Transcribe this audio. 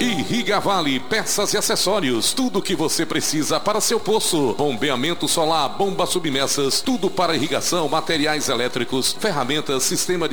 Irriga Vale, peças e acessórios, tudo o que você precisa para seu poço. Bombeamento solar, bombas submersas, tudo para irrigação, materiais elétricos, ferramentas, sistema de